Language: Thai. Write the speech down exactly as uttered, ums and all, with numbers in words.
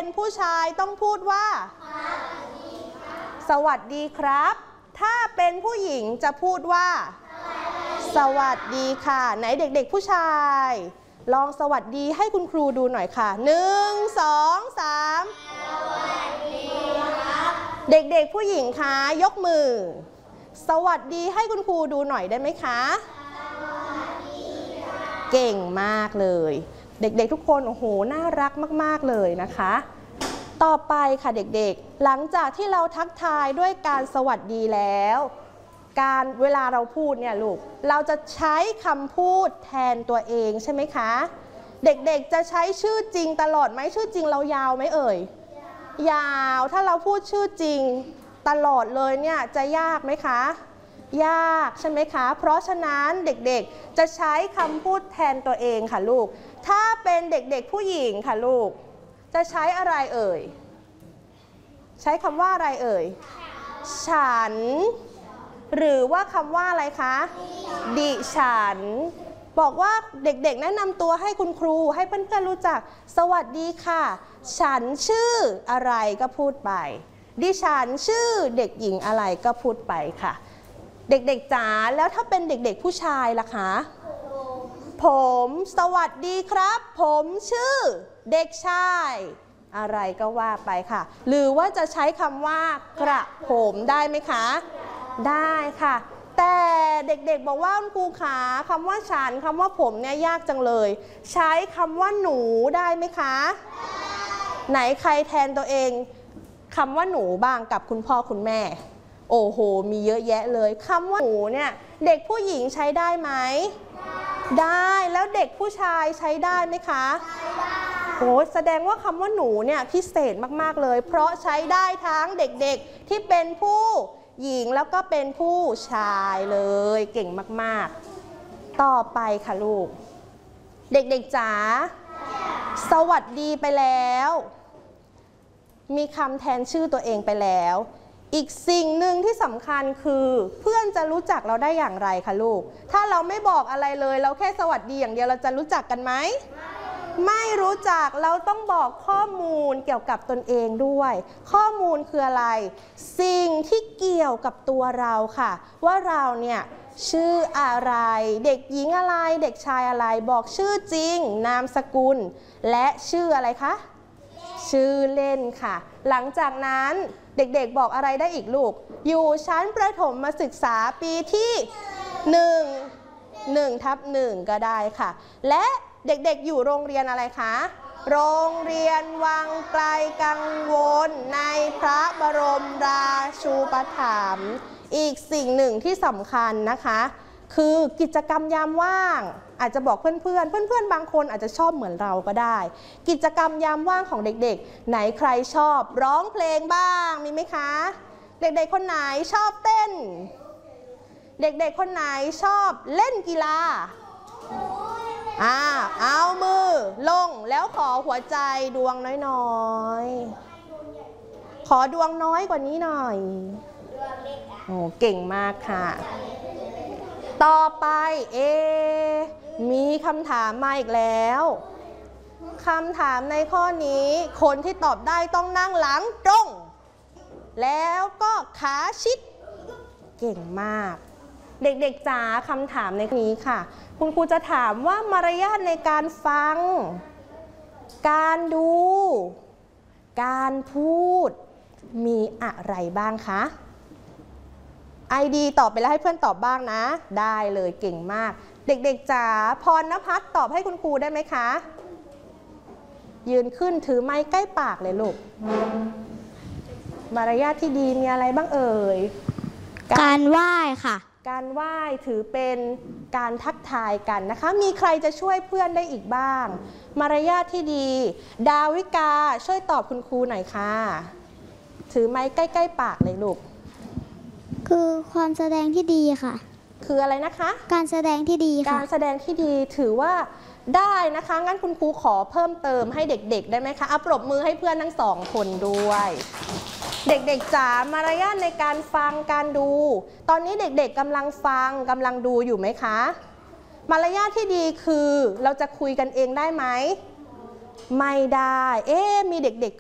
เป็นผู้ชายต้องพูดว่าสวัสดีครับถ้าเป็นผู้หญิงจะพูดว่าสวัสดีค่ะไหนเด็กๆผู้ชายลองสวัสดีให้คุณครูดูหน่อยค่ะหนึ่งสองสามสวัสดีครับเด็กๆผู้หญิงคะยกมือสวัสดีให้คุณครูดูหน่อยได้ไหมคะสวัสดีค่ะเก่งมากเลยเด็กๆทุกคนโอ้โหน่ารักมากๆเลยนะคะต่อไปค่ะเด็กๆหลังจากที่เราทักทายด้วยการสวัสดีแล้วการเวลาเราพูดเนี่ยลูกเราจะใช้คำพูดแทนตัวเองใช่ไหมคะเด็กๆจะใช้ชื่อจริงตลอดไหมชื่อจริงเรายาวไหมเอ่ยยาวถ้าเราพูดชื่อจริงตลอดเลยเนี่ยจะยากไหมคะยากใช่ไหมคะเพราะฉะนั้นเด็กๆจะใช้คำพูดแทนตัวเองค่ะลูกถ้าเป็นเด็กๆผู้หญิงค่ะลูกจะใช้อะไรเอ่ยใช้คำว่าอะไรเอ่ยฉันหรือว่าคำว่าอะไรคะดิฉันบอกว่าเด็กๆแนะนำตัวให้คุณครูให้เพื่อนๆรู้จักสวัสดีค่ะฉันชื่ออะไรก็พูดไปดิฉันชื่อเด็กหญิงอะไรก็พูดไปค่ะเด็กๆจ๋าแล้วถ้าเป็นเด็กๆผู้ชายล่ะคะผมสวัสดีครับผมชื่อเด็กชายอะไรก็ว่าไปค่ะหรือว่าจะใช้คำว่ากระผมได้ไหมคะได้ค่ะแต่เด็กๆบอกว่าคุณครูขาคำว่าฉันคำว่าผมเนี่ยยากจังเลยใช้คำว่าหนูได้ไหมคะไหนใครแทนตัวเองคำว่าหนูบ้างกับคุณพ่อคุณแม่โอ้โหมีเยอะแยะเลยคำว่าหนูเนี่ยเด็กผู้หญิงใช้ได้ไหมได้แล้วเด็กผู้ชายใช้ได้ไหมคะโอ้แสดงว่าคำว่าหนูเนี่ยพิเศษมากๆเลยเพราะใช้ได้ทั้งเด็กๆที่เป็นผู้หญิงแล้วก็เป็นผู้ชายเลยเก่งมากๆต่อไปค่ะลูกเด็กๆจ๋าสวัสดีไปแล้วมีคำแทนชื่อตัวเองไปแล้วอีกสิ่งหนึ่งที่สำคัญคือเพื่อนจะรู้จักเราได้อย่างไรคะลูกถ้าเราไม่บอกอะไรเลยเราแค่สวัสดีอย่างเดียวเราจะรู้จักกันไหมไม่รู้จักเราต้องบอกข้อมูลเกี่ยวกับตนเองด้วยข้อมูลคืออะไรสิ่งที่เกี่ยวกับตัวเราค่ะว่าเราเนี่ยชื่ออะไรเด็กหญิงอะไรเด็กชายอะไรบอกชื่อจริงนามสกุลและชื่ออะไรคะชื่อเล่นค่ะหลังจากนั้นเด็กๆบอกอะไรได้อีกลูกอยู่ชั้นประถมศึกษาปีที่หนึ่ง หนึ่งทับหนึ่งก็ได้ค่ะและเด็กๆอยู่โรงเรียนอะไรคะโรงเรียนวังไกลกังวลในพระบรมราชูปถัมภ์อีกสิ่งหนึ่งที่สำคัญนะคะคือกิจกรรมยามว่างอาจจะบอกเพื่อนๆเพื่อนๆบางคนอาจจะชอบเหมือนเราก็ได้กิจกรรมยามว่างของเด็กๆไหนใครชอบร้องเพลงบ้างมีไหมคะเด็กๆคนไหนชอบเต้นเด็กๆคนไหนชอบเล่นกีฬาอ่าเอามือลงแล้วขอหัวใจดวงน้อยๆขอดวงน้อยกว่านี้หน่อยโอ้เก่งมากค่ะต่อไปเอมีคำถามมาอีกแล้วคำถามในข้อนี้คนที่ตอบได้ต้องนั่งหลังตรงแล้วก็ขาชิดเก่งมากเด็กๆจ๋าคำถามในนี้ค่ะคุณครูจะถามว่ามารยาทในการฟังการดูการพูดมีอะไรบ้างคะไอดีตอบไปแล้วให้เพื่อนตอบบ้างนะได้เลยเก่งมากเด็กๆจ๋าพรณภัสตอบให้คุณครูได้ไหมคะยืนขึ้นถือไม้ใกล้ปากเลยลูกมารยาทที่ดีมีอะไรบ้างเอ่ยการไหว้ค่ะการไหว้ถือเป็นการทักทายกันนะคะมีใครจะช่วยเพื่อนได้อีกบ้างมารยาทที่ดีดาวิกาช่วยตอบคุณครูหน่อยค่ะถือไม้ใกล้ๆปากเลยลูกคือความแสดงที่ดีค่ะคืออะไรนะคะการแสดงที่ดีค่ะการแสดงที่ดีถือว่าได้นะคะงั้นคุณครูขอเพิ่มเติมให้เด็กๆได้ไหมคะเอาปรบมือให้เพื่อนทั้งสองคนด้วยเด็กๆจ๋ามารยาทในการฟังการดูตอนนี้เด็กๆกำลังฟังกำลังดูอยู่ไหมคะมารยาทที่ดีคือเราจะคุยกันเองได้ไหมไม่ได้เอ๊ะมีเด็ก